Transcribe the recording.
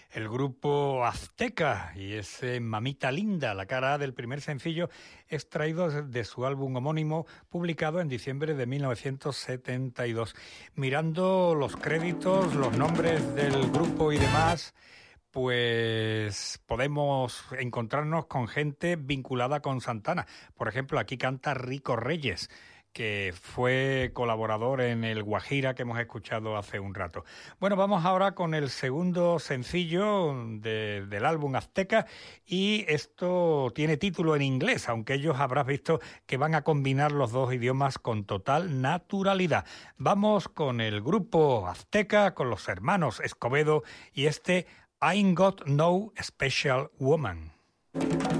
El grupo Azteca y ese Mamita Linda, la cara A del primer sencillo extraído de su álbum homónimo publicado en diciembre de 1972. Mirando los créditos, los nombres del grupo y demás, pues podemos encontrarnos con gente vinculada con Santana. Por ejemplo, aquí canta Rico Reyes, que fue colaborador en el Guajira que hemos escuchado hace un rato. Bueno, vamos ahora con el segundo sencillo del álbum Azteca, y esto tiene título en inglés, aunque ellos habrás visto que van a combinar los dos idiomas con total naturalidad. Vamos con el grupo Azteca, con los hermanos Escobedo y este I Ain't Got No Special Woman.